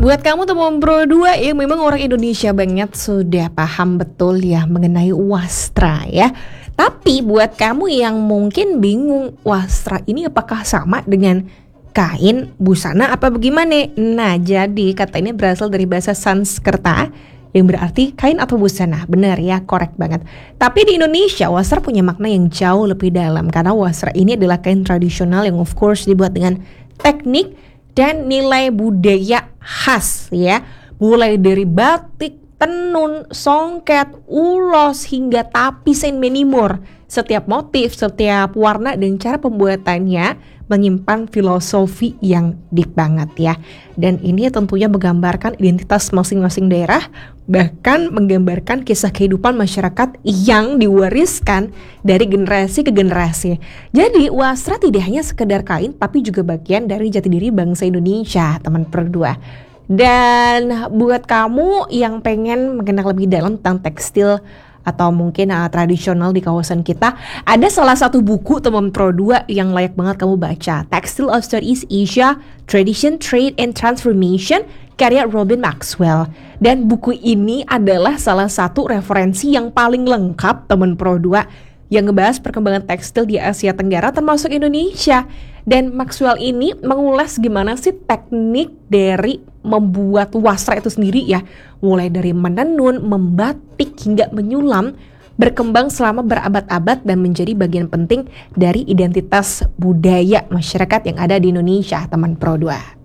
Buat kamu teman Pro 2 yang memang orang Indonesia banget sudah paham betul ya mengenai wastra ya. Tapi buat kamu yang mungkin bingung wastra ini apakah sama dengan kain, busana apa bagaimana? Nah, jadi kata ini berasal dari bahasa Sanskerta yang berarti kain atau busana. Benar ya, korek banget. Tapi di Indonesia wastra punya makna yang jauh lebih dalam karena wastra ini adalah kain tradisional yang of course dibuat dengan teknik dan nilai budaya khas ya. Mulai dari batik, tenun, songket, ulos hingga tapis and many more. Setiap motif, setiap warna dan cara pembuatannya menyimpan filosofi yang deep banget ya. Dan ini tentunya menggambarkan identitas masing-masing daerah, bahkan menggambarkan kisah kehidupan masyarakat yang diwariskan dari generasi ke generasi. Jadi wastra tidak hanya sekedar kain tapi juga bagian dari jati diri bangsa Indonesia, teman Pro 2. Dan buat kamu yang pengen mengenal lebih dalam tentang tekstil atau mungkin tradisional di kawasan kita, ada salah satu buku teman Pro 2 yang layak banget kamu baca, Textile of Southeast Asia, Tradition, Trade, and Transformation, karya Robin Maxwell. Dan buku ini adalah salah satu referensi yang paling lengkap teman Pro 2 yang ngebahas perkembangan tekstil di Asia Tenggara termasuk Indonesia. Dan Maxwell ini mengulas gimana sih teknik dari membuat wastra itu sendiri ya. Mulai dari menenun, membatik hingga menyulam, berkembang selama berabad-abad dan menjadi bagian penting dari identitas budaya masyarakat yang ada di Indonesia, teman Pro 2.